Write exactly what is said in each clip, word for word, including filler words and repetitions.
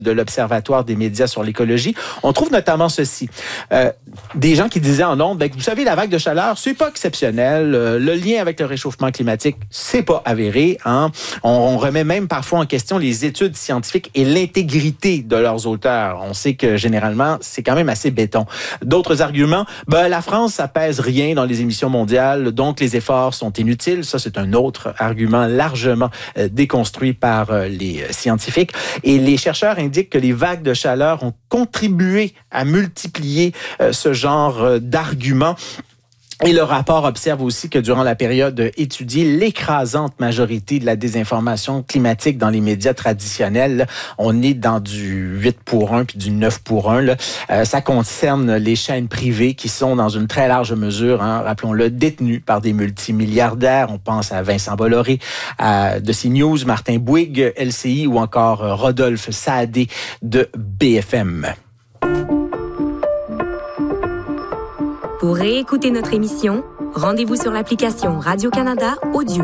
de l'Observatoire des médias sur l'écologie. On trouve notamment ceci. Euh, des gens qui disaient en ondes, ben, vous savez, la vague de chaleur, c'est pas exceptionnel. Euh, le lien avec le réchauffement climatique, c'est pas avéré. Hein? On, on remet même parfois en question les études scientifiques et l'intégrité de leurs auteurs. On sait que généralement, c'est quand même assez béton. D'autres arguments, ben, la France, ça pèse rien dans les émissions mondiales, donc les efforts sont inutiles. Ça, c'est un autre argument largement euh, déconstruit par euh, les euh, scientifiques. Et les chercheurs indiquent que les vagues de chaleur ont contribué à multiplier euh, ce genre euh, d'arguments. Et le rapport observe aussi que durant la période étudiée, l'écrasante majorité de la désinformation climatique dans les médias traditionnels, on est dans du huit pour un puis du neuf pour un. Là. Euh, ça concerne les chaînes privées qui sont dans une très large mesure, hein, rappelons-le, détenues par des multimilliardaires. On pense à Vincent Bolloré à, de CNews, Martin Bouygues, L C I ou encore Rodolphe Saadé de B F M. Pour réécouter notre émission, rendez-vous sur l'application Radio-Canada Audio.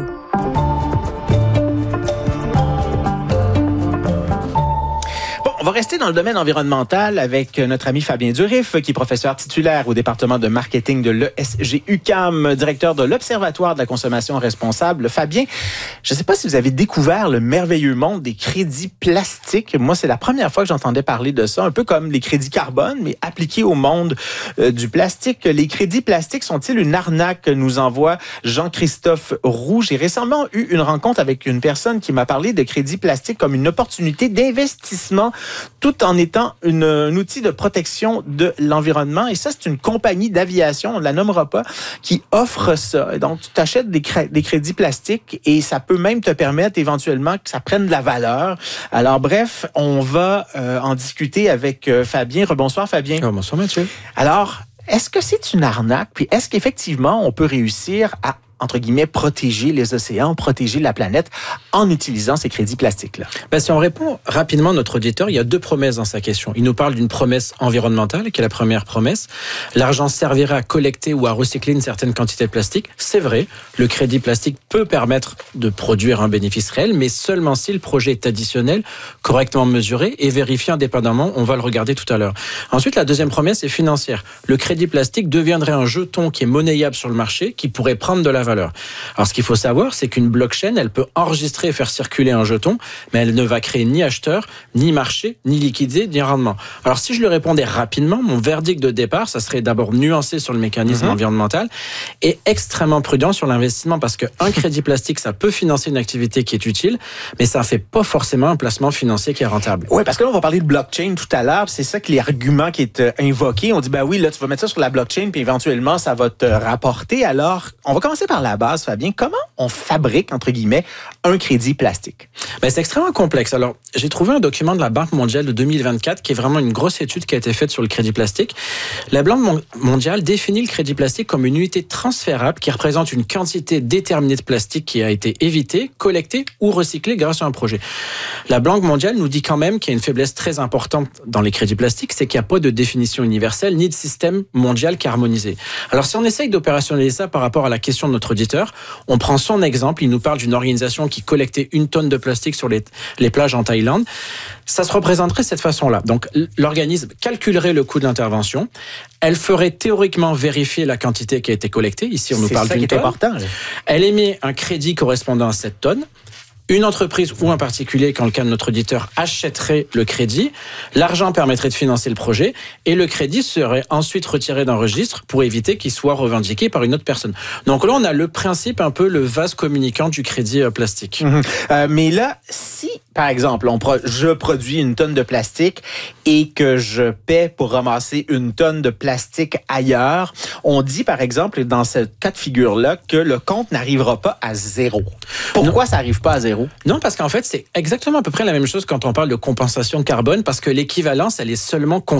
On va rester dans le domaine environnemental avec notre ami Fabien Durif, qui est professeur titulaire au département de marketing de l'E S G U Q A M, directeur de l'Observatoire de la consommation responsable. Fabien, je ne sais pas si vous avez découvert le merveilleux monde des crédits plastiques. Moi, c'est la première fois que j'entendais parler de ça, un peu comme les crédits carbone, mais appliqués au monde euh, du plastique. Les crédits plastiques sont-ils une arnaque, nous envoie Jean-Christophe Roux. J'ai récemment eu une rencontre avec une personne qui m'a parlé de crédits plastiques comme une opportunité d'investissement tout en étant une, un outil de protection de l'environnement. Et ça, c'est une compagnie d'aviation, on ne la nommera pas, qui offre ça. Et donc, tu t'achètes des, cré- des crédits plastiques et ça peut même te permettre éventuellement que ça prenne de la valeur. Alors, bref, on va euh, en discuter avec euh, Fabien. Rebonsoir, Fabien. Oh, bonsoir, Mathieu. Alors, est-ce que c'est une arnaque? Puis est-ce qu'effectivement, on peut réussir à entre guillemets, protéger les océans, protéger la planète en utilisant ces crédits plastiques-là? Ben, si on répond rapidement à notre auditeur, il y a deux promesses dans sa question. Il nous parle d'une promesse environnementale, qui est la première promesse. L'argent servirait à collecter ou à recycler une certaine quantité de plastique. C'est vrai, le crédit plastique peut permettre de produire un bénéfice réel, mais seulement si le projet est additionnel, correctement mesuré et vérifié indépendamment. On va le regarder tout à l'heure. Ensuite, la deuxième promesse est financière. Le crédit plastique deviendrait un jeton qui est monnayable sur le marché, qui pourrait prendre de la valeur. Alors, ce qu'il faut savoir, c'est qu'une blockchain, elle peut enregistrer et faire circuler un jeton, mais elle ne va créer ni acheteur, ni marché, ni liquidité, ni rendement. Alors, si je le répondais rapidement, mon verdict de départ, ça serait d'abord nuancé sur le mécanisme mmh. environnemental et extrêmement prudent sur l'investissement, parce qu'un crédit plastique, ça peut financer une activité qui est utile, mais ça ne fait pas forcément un placement financier qui est rentable. Oui, parce que là, on va parler de blockchain tout à l'heure, c'est ça que l'argument qui est invoqué. On dit, ben oui, là, tu vas mettre ça sur la blockchain, puis éventuellement, ça va te rapporter. Alors, on va commencer par la base, Fabien. Comment on fabrique, entre guillemets, un crédit plastique? Ben, c'est extrêmement complexe. Alors, j'ai trouvé un document de la Banque mondiale de deux mille vingt-quatre qui est vraiment une grosse étude qui a été faite sur le crédit plastique. La Banque mondiale définit le crédit plastique comme une unité transférable qui représente une quantité déterminée de plastique qui a été évitée, collectée ou recyclée grâce à un projet. La Banque mondiale nous dit quand même qu'il y a une faiblesse très importante dans les crédits plastiques, c'est qu'il n'y a pas de définition universelle ni de système mondial qui est harmonisé. Alors, si on essaye d'opérationnaliser ça par rapport à la question de notre auditeur, on prend son exemple, il nous parle d'une organisation qui collectait une tonne de plastique sur les, les plages en Thaïlande. Ça se représenterait de cette façon-là. Donc, l'organisme calculerait le coût de l'intervention. Elle ferait théoriquement vérifier la quantité qui a été collectée. Ici, on nous parle d'une tonne. C'est ça qui est important. Là. Elle émet un crédit correspondant à cette tonne. Une entreprise ou un particulier, quand le cas de notre auditeur, achèterait le crédit. L'argent permettrait de financer le projet et le crédit serait ensuite retiré d'un registre pour éviter qu'il soit revendiqué par une autre personne. Donc là, on a le principe, un peu le vase communicant du crédit plastique. Mmh. Euh, mais là, si, par exemple, on pro- je produis une tonne de plastique et que je paie pour ramasser une tonne de plastique ailleurs, on dit, par exemple, dans ce cas de figure-là, que le compte n'arrivera pas à zéro. Pourquoi non. ça n'arrive pas à zéro? Non, parce qu'en fait, c'est exactement à peu près la même chose quand on parle de compensation de carbone, parce que l'équivalence, elle est seulement comptable.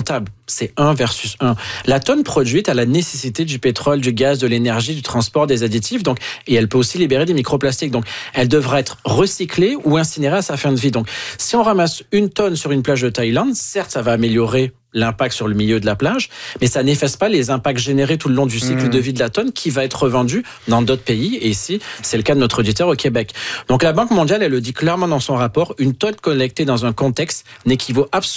c'est un versus un. La tonne produite a la nécessité du pétrole, du gaz, de l'énergie, du transport, des additifs, donc, et elle peut aussi libérer des microplastiques. Donc, elle devra être recyclée ou incinérée à sa fin de vie. Donc, si on ramasse une tonne sur une plage de Thaïlande, certes, ça va améliorer l'impact sur le milieu de la plage, mais ça n'efface pas les impacts générés tout le long du cycle mmh. de vie de la tonne qui va être revendu dans d'autres pays. Et ici, c'est le cas de notre auditeur au Québec. Donc, la Banque mondiale, elle le dit clairement dans son rapport, une tonne collectée dans un contexte n'équivaut absolument